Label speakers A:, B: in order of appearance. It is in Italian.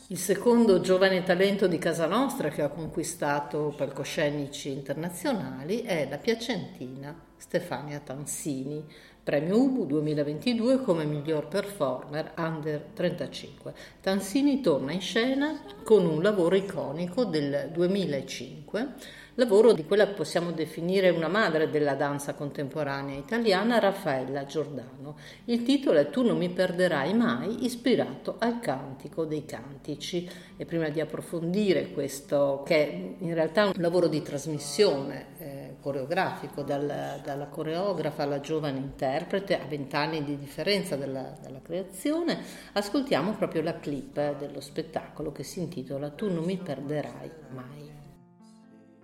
A: Il secondo giovane talento di casa nostra che ha conquistato palcoscenici internazionali è la piacentina Stefania Tansini, premio Ubu 2022 come miglior performer under 35. Tansini torna in scena con un lavoro iconico del 2005, lavoro di quella che possiamo definire una madre della danza contemporanea italiana, Raffaella Giordano. Il titolo è Tu non mi perderai mai, ispirato al Cantico dei Cantici. E prima di approfondire questo, che è in realtà un lavoro di trasmissione coreografico dalla coreografa alla giovane interprete, a 20 anni di differenza dalla creazione, ascoltiamo proprio la clip dello spettacolo che si intitola Tu non mi perderai mai.